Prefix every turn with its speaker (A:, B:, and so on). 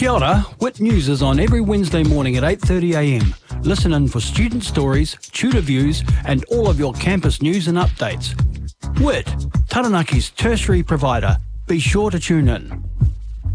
A: Kia ora, WIT News is on every Wednesday morning at 8:30am. Listen in for student stories, tutor views and all of your campus news and updates. WIT, Taranaki's tertiary provider. Be sure to tune in.